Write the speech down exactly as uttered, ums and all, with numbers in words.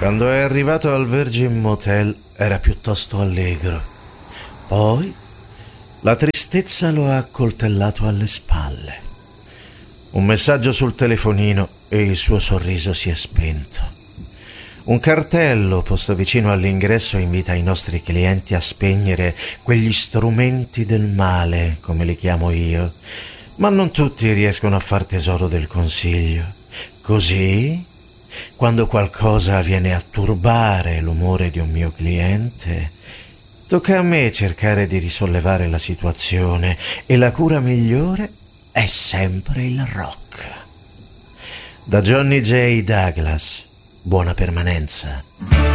Quando è arrivato al Virgin Motel era piuttosto allegro. Poi la tristezza lo ha accoltellato alle spalle. Un messaggio sul telefonino e il suo sorriso si è spento. Un cartello posto vicino all'ingresso invita i nostri clienti a spegnere quegli strumenti del male, come li chiamo io, ma non tutti riescono a far tesoro del consiglio. Così, quando qualcosa viene a turbare l'umore di un mio cliente, tocca a me cercare di risollevare la situazione e la cura migliore è sempre il rock. Da Johnny J. Douglas, buona permanenza.